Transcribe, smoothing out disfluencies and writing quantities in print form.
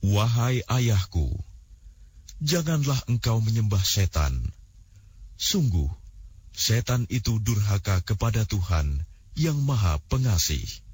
Wahai ayahku, janganlah engkau menyembah setan. Sungguh, setan itu durhaka kepada Tuhan yang Maha Pengasih.